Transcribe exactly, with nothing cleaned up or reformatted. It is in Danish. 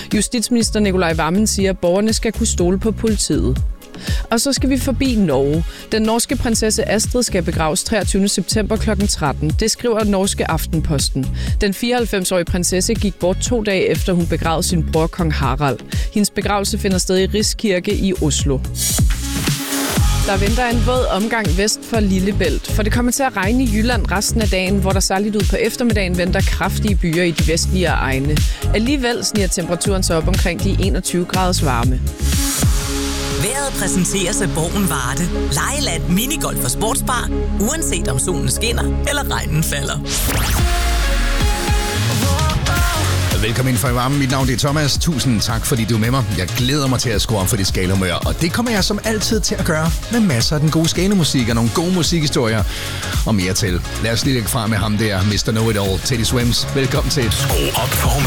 Justitsminister Nicolai Wammen siger, at borgerne skal kunne stole på politiet. Og så skal vi forbi Norge. Den norske prinsesse Astrid skal begraves treogtyvende september klokken tretten. Det skriver den norske Aftenposten. Den fireoghalvfems-årige prinsesse gik bort to dage efter hun begravede sin bror kong Harald. Hendes begravelse finder sted i Rigskirke i Oslo. Der venter en våd omgang vest for Lillebælt, for det kommer til at regne i Jylland resten af dagen, hvor der særligt ud på eftermiddagen venter kraftige byer i de vestlige egne. Alligevel sniger temperaturen sig op omkring de enogtyve graders varme. Vejret præsenteres af Borgen Varde. Lejeland, minigolf og sportsbar. Uanset om solen skinner eller regnen falder. Velkommen ind for i varmen. Mit navn er Thomas. Tusind tak, fordi du er med mig. Jeg glæder mig til at skrue om for dit skalehumør. Og det kommer jeg som altid til at gøre med masser af den gode skalemusik og nogle gode musikhistorier og mere til. Lad os lige lægge fra med ham der, mister Know It All, Teddy Swims. Velkommen til. Skru op for